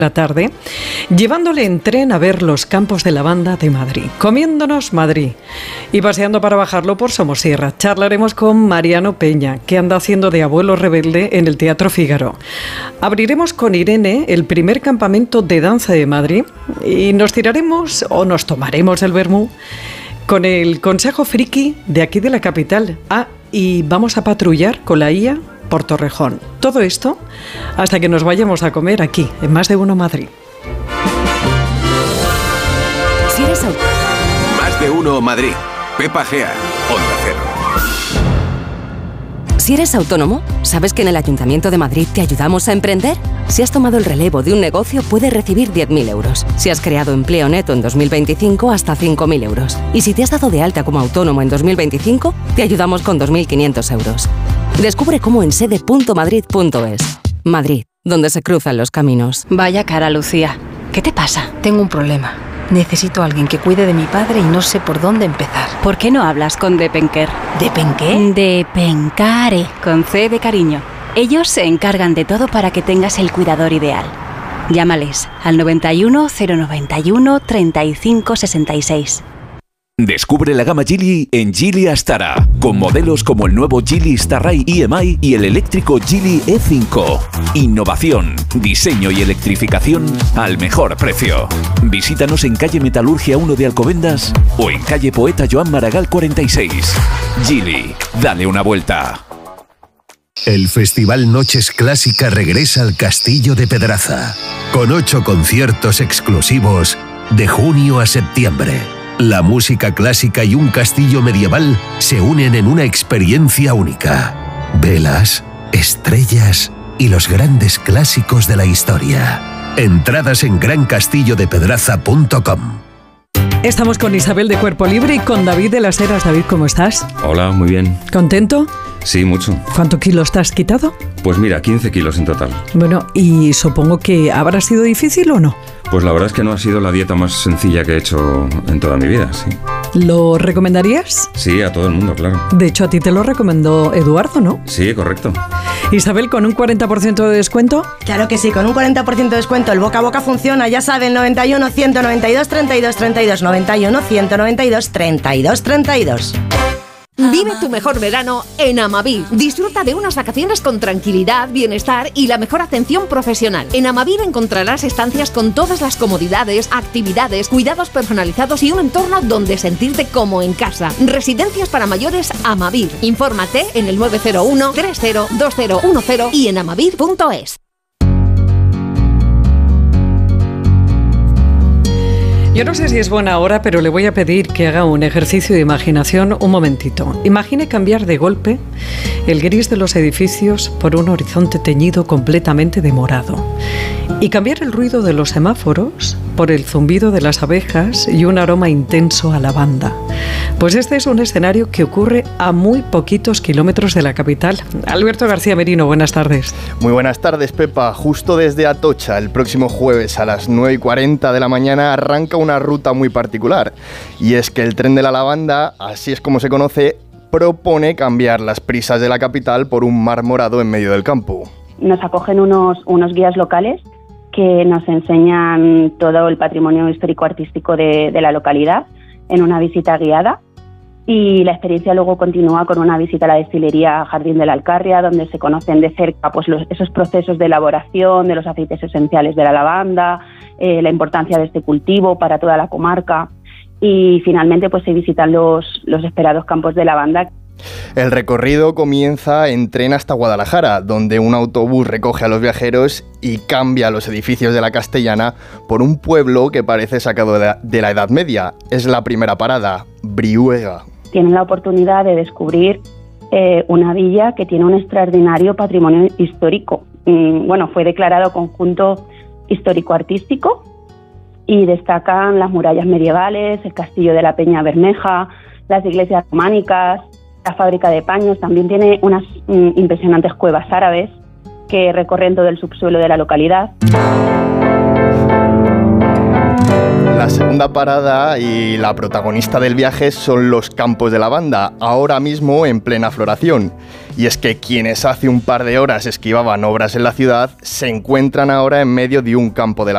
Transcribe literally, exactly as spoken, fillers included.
la tarde, llevándole en tren a ver los campos de lavanda de Madrid, comiéndonos Madrid y paseando para bajarlo por Somosierra. Charlaremos con Mariano Peña, que anda haciendo de abuelo rebelde en el Teatro Fígaro. Abriremos con Irene el primer campamento de danza de Madrid y nos tiraremos o nos tomaremos el vermú con el Consejo Friki de aquí de la capital. Ah, y vamos a patrullar con la I A por Torrejón. Todo esto hasta que nos vayamos a comer aquí, en Más de Uno Madrid. Si eres autónomo. Más de Uno Madrid. Pepa Gea, Onda Cero. Si eres autónomo, ¿sabes que en el Ayuntamiento de Madrid te ayudamos a emprender? Si has tomado el relevo de un negocio, puedes recibir diez mil euros. Si has creado empleo neto en dos mil veinticinco, hasta cinco mil euros. Y si te has dado de alta como autónomo en dos mil veinticinco, te ayudamos con dos mil quinientos euros. Descubre cómo en sede punto madrid punto es. Madrid, donde se cruzan los caminos. Vaya cara, Lucía. ¿Qué te pasa? Tengo un problema. Necesito a alguien que cuide de mi padre y no sé por dónde empezar. ¿Por qué no hablas con Depenker? ¿Depenqué? Depencare, con C de cariño. Ellos se encargan de todo para que tengas el cuidador ideal. Llámales al noventa y uno, cero noventa y uno, treinta y cinco sesenta y seis. Descubre la gama Geely en Geely Astara, con modelos como el nuevo Geely Starray E M I y el eléctrico Geely E cinco. Innovación, diseño y electrificación al mejor precio. Visítanos en calle Metalurgia uno de Alcobendas o en calle Poeta Joan Maragall cuarenta y seis. Geely, dale una vuelta. El Festival Noches Clásica regresa al Castillo de Pedraza, con ocho conciertos exclusivos de junio a septiembre. La música clásica y un castillo medieval se unen en una experiencia única. Velas, estrellas y los grandes clásicos de la historia. Entradas en gran castillo de pedraza punto com. Estamos con Isabel de Cuerpo Libre y con David de las Heras. David, ¿cómo estás? Hola, muy bien. ¿Contento? Sí, mucho. ¿Cuántos kilos te has quitado? Pues mira, quince kilos en total. Bueno, y supongo que habrá sido difícil o no. Pues la verdad es que no ha sido la dieta más sencilla que he hecho en toda mi vida, sí. ¿Lo recomendarías? Sí, a todo el mundo, claro. De hecho, a ti te lo recomendó Eduardo, ¿no? Sí, correcto. Isabel, ¿con un cuarenta por ciento de descuento? Claro que sí, con un cuarenta por ciento de descuento. El boca a boca funciona, ya saben, noventa y uno, ciento noventa y dos, treinta y dos, treinta y dos, noventa y uno, ciento noventa y dos, treinta y dos, treinta y dos. Vive tu mejor verano en Amavir. Disfruta de unas vacaciones con tranquilidad, bienestar y la mejor atención profesional. En Amavir encontrarás estancias con todas las comodidades, actividades, cuidados personalizados y un entorno donde sentirte como en casa. Residencias para mayores Amavir. Infórmate en el nueve cero uno, tres cero, dos cero uno cero y en amavir punto es. Yo no sé si es buena hora, pero le voy a pedir que haga un ejercicio de imaginación un momentito. Imagine cambiar de golpe el gris de los edificios por un horizonte teñido completamente de morado. Y cambiar el ruido de los semáforos por el zumbido de las abejas y un aroma intenso a lavanda. Pues este es un escenario que ocurre a muy poquitos kilómetros de la capital. Alberto García Merino, buenas tardes. Muy buenas tardes, Pepa. Justo desde Atocha, el próximo jueves a las nueve y cuarenta de la mañana arranca una ruta muy particular. Y es que el tren de la lavanda, así es como se conoce, propone cambiar las prisas de la capital por un mar morado en medio del campo. Nos acogen unos, unos guías locales que nos enseñan todo el patrimonio histórico-artístico de, de la localidad en una visita guiada. Y la experiencia luego continúa con una visita a la destilería Jardín de la Alcarria, donde se conocen de cerca pues, los, esos procesos de elaboración de los aceites esenciales de la lavanda, eh, la importancia de este cultivo para toda la comarca y finalmente pues, se visitan los, los esperados campos de lavanda. El recorrido comienza en tren hasta Guadalajara, donde un autobús recoge a los viajeros y cambia los edificios de la Castellana por un pueblo que parece sacado de la, de la Edad Media. Es la primera parada, Brihuega. Tienen la oportunidad de descubrir eh, una villa que tiene un extraordinario patrimonio histórico. Mm, bueno, fue declarado conjunto histórico-artístico y destacan las murallas medievales, el castillo de la Peña Bermeja, las iglesias románicas, la fábrica de paños. También tiene unas mm, impresionantes cuevas árabes que recorren todo el subsuelo de la localidad. La segunda parada y la protagonista del viaje son los campos de lavanda, ahora mismo en plena floración. Y es que quienes hace un par de horas esquivaban obras en la ciudad se encuentran ahora en medio de un campo de lavanda.